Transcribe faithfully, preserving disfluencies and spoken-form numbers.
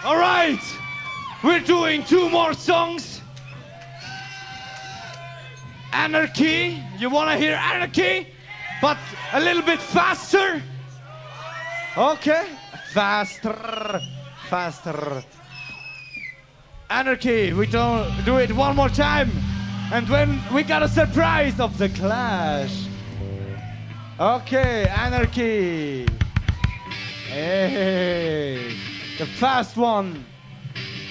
All right, we're doing two more songs. Anarchy, you wanna hear Anarchy? But a little bit faster? Okay, faster, faster. Anarchy, we don't do it one more time. And when we got a surprise of the Clash. Okay, Anarchy. Hey, the fast one.